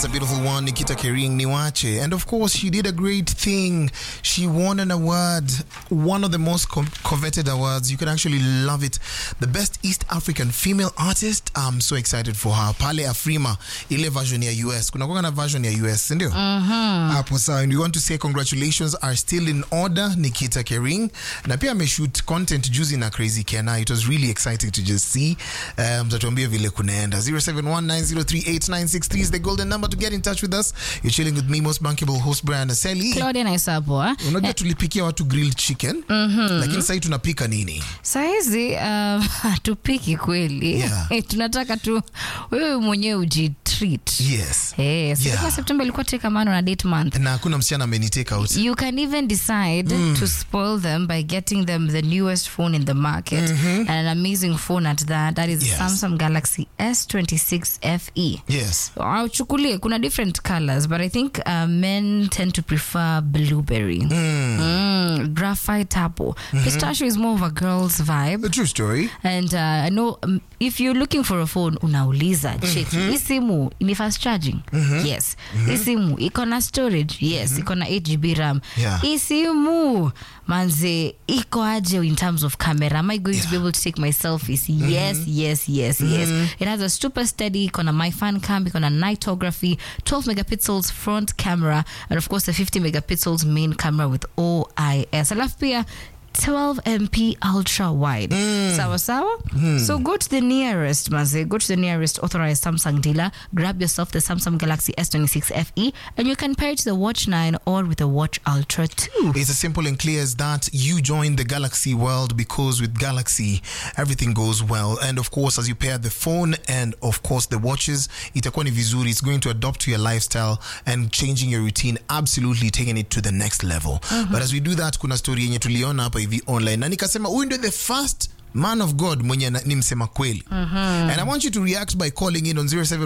That's a beautiful one, Nikita Kering Niwache. And of course, she did a great thing. She won an award, one of the most coveted awards. You can actually love it. The Best East African Female Artist. I'm so excited for her. Pale Afrima, ile version ya US. Kuna kuwa na version ya US, ndio? Hapo sawa. And we want to say congratulations are still in order, Nikita Kering. Na pia ameshoot content juzi na Crazy Kena. It was really exciting to just see. Mtatuambia vile kunaenda. 0719038963 is the golden number to get in touch with us. You're chilling with me, most bankable host Brian Aseli. Claudia Naisapo. Unajua tulipikia watu grilled chicken, lakini sasa tunapika nini? Saizi tupiki kweli. Yeah. Tunataka tu wewe mwenyewe ujitreat. Yes. Kwa September ilikuwa take a man on a date month. Na kuna msichana amenitake out. You can even decide to spoil them by getting them the newest phone in the market and an amazing phone at that. That is Samsung Galaxy S26 FE. Yes. Chukulie, kuna different colors, but I think men tend to prefer blueberry. Graphite apple. Pistachio is more of a girl's vibe. A true story. And I know if you're looking for a phone, unauliza, cheki, isimu, ini fast charging? Yes. Isimu, iko na storage? Yes. Iko na 8GB RAM? Yeah. Isimu, manze, iko aje in terms of camera? Am I going to be able to take my selfies? Yes. It has a super steady, iko na my fan cam, iko na nightography, 12 megapixels front camera, and of course a 50 megapixels main camera with OIS. Alafu pia 12 MP ultra wide. Sawa. So go to the nearest authorized Samsung dealer, grab yourself the Samsung Galaxy S26 FE, and you can pair it to the Watch 9 or with the Watch Ultra 2. It's as simple and clear as that. You join the Galaxy world because with Galaxy, everything goes well. And of course, as you pair the phone and of course the watches, itakuwa ni vizuri. It's going to adopt to your lifestyle and changing your routine, absolutely taking it to the next level. But as we do that, kuna story yenye tuliona hapa hivi online. Na nikasema, huyu ndio the first man of God mwenye ni msema kweli. And I want you to react by calling in on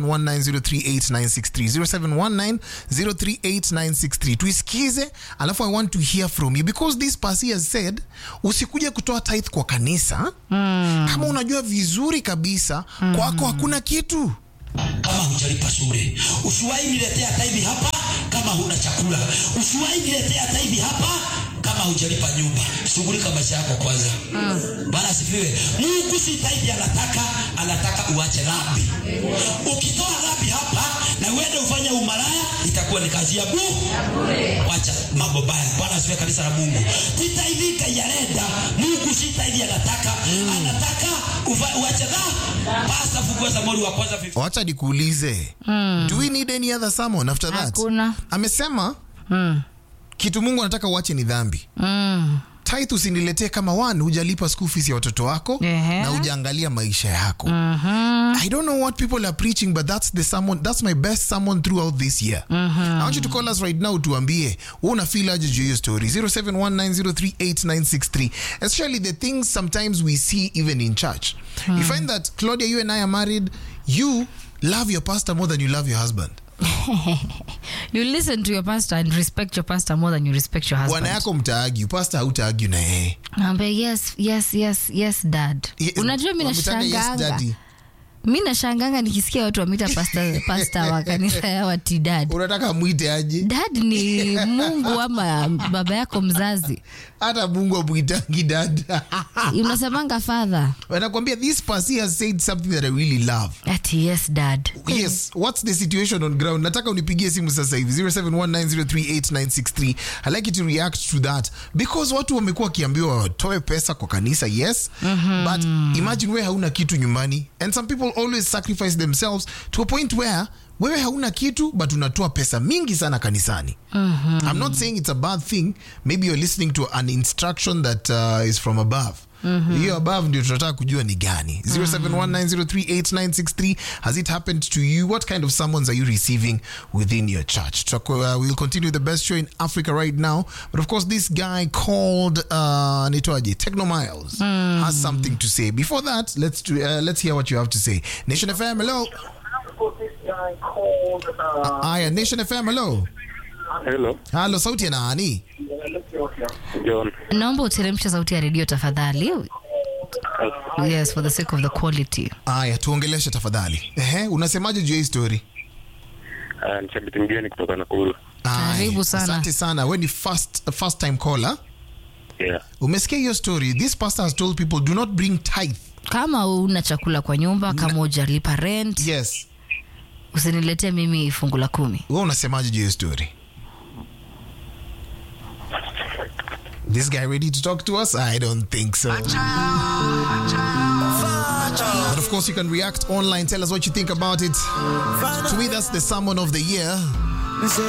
0719038963. 0719038963. Tuisikize, alafu I want to hear from you because this pastor has said, usikuje kutoa tithe kwa kanisa kama unajua vizuri kabisa kwako hakuna kitu. Kama hujalipa shule, usiwahi niletea tithe hapa kama huna chakula. Usiwahi niletea tithe hapa kama hujalipa nyumba. Shughulika maisha yako kwanza. Bwana asifiwe. Mungu si tithe anataka uache dhambi. Ukitoa dhambi hapa na uende ufanye umalaya, itakuwa ni kazi ya bure. Acha mambo baya. Bwana asifiwe kanisa la Mungu. Tithe kayarenda. Mungu si tithe anataka uache dhambi. Pasta fungua Samueli wa kwanza 50. Wacha nikuulize. Do we need any other sermon after that? Hakuna. Amesema kitu Mungu anataka uache ni dhambi. Tithe usiniletee kama hujalipa school fees ya watoto wako na hujaangalia maisha yako. I don't know what people are preaching, but that's the sermon. That's my best sermon throughout this year. I want you to call us right now tuambie una feel aje juu hiyo story. 0719038963. Especially the things sometimes we see even in church. You find that, Claudia, you and I are married. You love your pastor more than you love your husband. You listen to your pastor and respect your pastor more than you respect your husband. Bwana yako mtaargue, pastor hautaargue na yeye. Yes dad. Unajua mimi nashanganga. Mimi nashanganga nikisikia watu wamita pastor wa kanisa ya wati dad. Unataka muite aje? Dad ni Mungu ama baba yako mzazi. Hata Mungu amuitangi dad. Unasemanga father. Wanakuambia this pastor has said something that I really love. Yes dad. Yes, what's the situation on ground? Nataka unipigie simu sasa hivi 0719038963. I like you to react to that because watu wamekuwa kiambiwa watoe pesa kwa kanisa, yes, but imagine wewe hauna kitu nyumbani, and some people always sacrifice themselves to a point where wewe hauna kitu but unatoa pesa mingi sana kanisani. I'm not saying it's a bad thing. Maybe you're listening to an instruction that is from above. Hiyo above ndio tunataka kujua ni gani. 0719038963. Has it happened to you? What kind of summons are you receiving within your church? We'll continue the best show in Africa right now, but of course this guy called Techno Miles has something to say. Before that, let's hear what you have to say. Nation FM, hello. Nation FM, hello. Hello, sauti ya nani? John. Naomba uteremshe sauti ya redio tafadhali. Yes, for the sake of the quality. Tuongeleshe tafadhali. Unasemaje juu ya story? Ni shabiki mgeni kutoka Nakuru. Karibu sana. Asante sana. Wewe ni first time caller. Yeah. Umesikia hiyo story? This pastor has told people do not bring tithe. Kama una chakula kwa nyumba, kama hujalipa rent, Yes. usiniletee mimi fungu la 10. Wewe unasemaje juu ya story? This guy ready to talk to us? I don't think so. But of course, you can react online. Tell us what you think about it. To me, that's the sermon of the year.